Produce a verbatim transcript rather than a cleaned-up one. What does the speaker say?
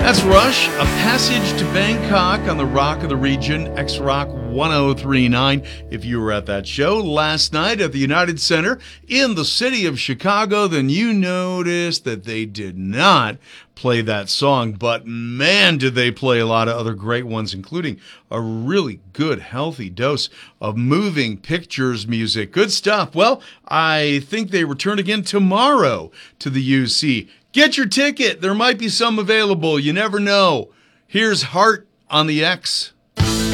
That's Rush, A Passage to Bangkok on the Rock of the Region, X-Rock ten thirty-nine. If you were at that show last night at the United Center in the city of Chicago, then you noticed that they did not play that song. But man, did they play a lot of other great ones, including a really good, healthy dose of moving pictures music. Good stuff. Well, I think they return again tomorrow to the U C. Get your ticket. There might be some available. You never know. Here's Heart on the X.